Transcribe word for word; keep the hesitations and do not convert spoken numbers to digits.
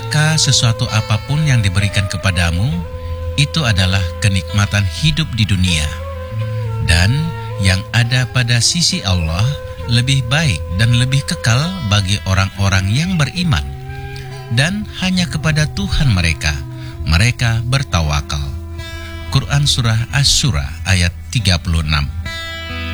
maka sesuatu apapun yang diberikan kepadamu, itu adalah kenikmatan hidup di dunia. Dan yang ada pada sisi Allah lebih baik dan lebih kekal bagi orang-orang yang beriman. Dan hanya kepada Tuhan mereka, mereka bertawakal. Quran Surah Asy-Syura ayat tiga puluh enam.